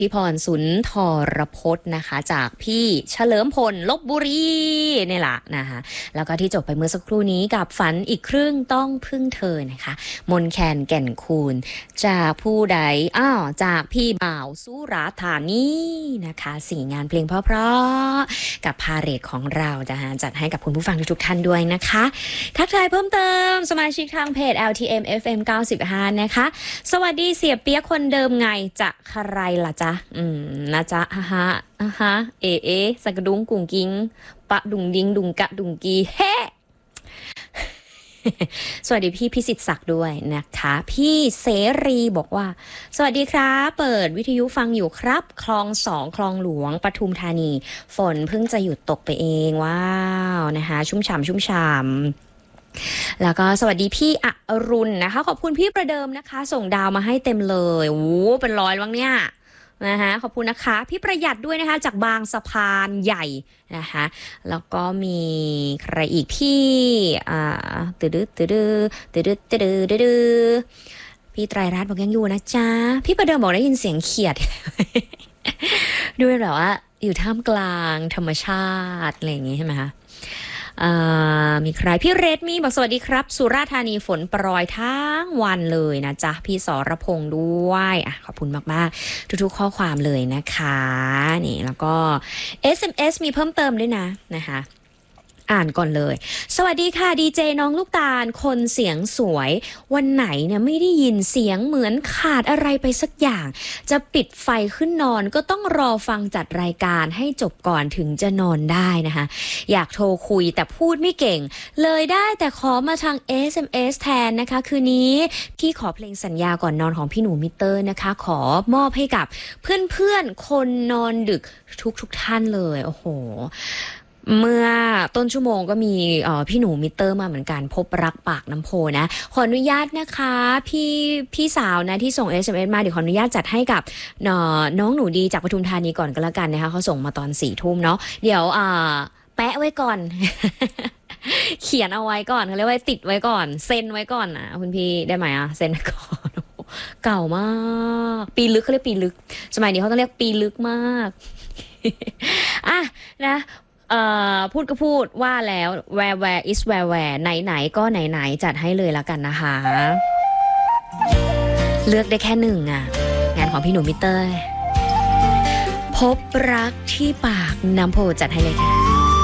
พี่พรสุนทรพจน์นะคะจากพี่เฉลิมพลลพบุรีนี่แหละนะคะแล้วก็ที่จบไปเมื่อสักครู่นี้กับฝันอีกครึ่งต้องพึ่งเธอนะคะมนแคนแก่นคูณจากผู้ใดจากพี่บ่าวสุราธานีนะคะสี่งานเพลงเพราะๆกับพาเหรดของเรานะคะจัดให้กับคุณผู้ฟังทุกๆท่านด้วยนะคะทักทายเพิ่มเติมสมาชิกทางเพจ LTM FM 95นะคะสวัสดีเสียเปียกคนเดิมไงจะใครล่ะจ๊ะนะจ๊ะเอสักดุงกุงกิงปะดุงดิงดุงกะดุงกีเฮ้สวัสดีพี่พิสิทธิ์ศักดิ์ด้วยนะคะพี่เสรีบอกว่าสวัสดีครับเปิดวิทยุฟังอยู่ครับคลอง2คลองหลวงปทุมธานีฝนเพิ่งจะหยุดตกไปเองว้าวนะคะชุ่มฉ่ำแล้วก็สวัสดีพี่อรุณนะคะขอบคุณพี่ประเดิมนะคะส่งดาวมาให้เต็มเลยโอ้เป็นร้อยแล้วเนี่ยนะคะขอบคุณนะคะพี่ประหยัดด้วยนะคะจากบางสะพานใหญ่นะคะแล้วก็มีใครอีกพี่พี่ไตรรัตน์บอกยังอยู่นะจ๊ะพี่ประเดิมบอกได้ยินเสียงเขียด ด้วยแบบว่าอยู่ท่ามกลางธรรมชาติอะไรอย่างงี้ใช่ไหมคะมีใครพี่เรดมี่บอกสวัสดีครับสุราษฎร์ธานีฝนโปรยทั้งวันเลยนะจ๊ะพี่สรพงษ์ด้วยขอบคุณมากๆทุกๆข้อความเลยนะคะนี่แล้วก็ SMS มีเพิ่มเติมด้วยนะคะอ่านก่อนเลยสวัสดีค่ะดีเจน้องลูกตาลคนเสียงสวยวันไหนเนี่ยไม่ได้ยินเสียงเหมือนขาดอะไรไปสักอย่างจะปิดไฟขึ้นนอนก็ต้องรอฟังจัดรายการให้จบก่อนถึงจะนอนได้นะคะอยากโทรคุยแต่พูดไม่เก่งเลยได้แต่ขอมาทาง SMS แทนนะคะคืนนี้พี่ขอเพลงสัญญาก่อนนอนของพี่หนูมิเตอร์นะคะขอมอบให้กับเพื่อนๆคนนอนดึกทุกท่านเลยโอ้โหเมื่อต้นชั่วโมงก็มีพี่หนูมิเตอร์มาเหมือนกันพบรักปากน้ำโพนะขออนุญาตนะคะพี่สาวนะที่ส่ง SMS มาเดี๋ยวขออนุญาตจัดให้กับน้องหนูดีจากปทุมธานีก่อนก็แล้วกันนะคะเขาส่งมาตอน4 ทุ่มเนาะเดี๋ยวแปะไว้ก่อน เขียนเอาไว้ก่อนเขาเรียกว่าติดไว้ก่อนเซ็นไว้ก่อนนะคุณพี่ได้ไหมเซ็นก่อนเก่ามากปีลึกเขาเรียกปีลึกสมัยนี้เขาต้องเรียกปีลึกมากนะพูดก็พูดว่าแล้ว where is where ไหนก็ไหนจัดให้เลยแล้วกันนะคะเลือกได้แค่1งานของพี่หนูมิเตอร์พบรักที่ปากน้ำโพจัดให้เลยค่ะ